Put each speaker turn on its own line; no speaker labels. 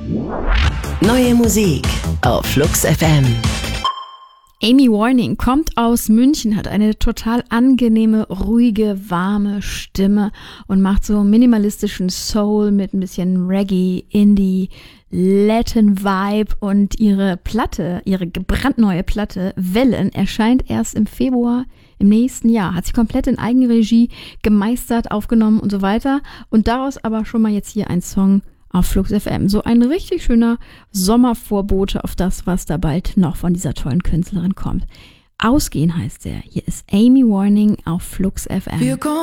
Neue Musik auf Flux FM.
Amy Warning kommt aus München, hat eine total angenehme, ruhige, warme Stimme und macht so minimalistischen Soul mit ein bisschen Reggae, Indie, Latin Vibe, und ihre brandneue Platte Wellen erscheint erst im Februar im nächsten Jahr. Hat sie komplett in Eigenregie gemeistert, aufgenommen und so weiter, und daraus aber schon mal jetzt hier ein Song auf Flux FM. So ein richtig schöner Sommervorbote auf das, was da bald noch von dieser tollen Künstlerin kommt. Ausgehen heißt er. Hier ist Amy Warning auf Flux FM.